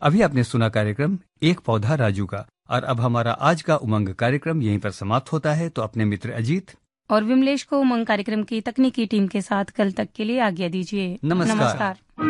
अभी आपने सुना कार्यक्रम एक पौधा राजू का। और अब हमारा आज का उमंग कार्यक्रम यहीं पर समाप्त होता है। तो अपने मित्र अजीत और विमलेश को उमंग कार्यक्रम की तकनीकी टीम के साथ कल तक के लिए आज्ञा दीजिए। नमस्कार। नमस्कार।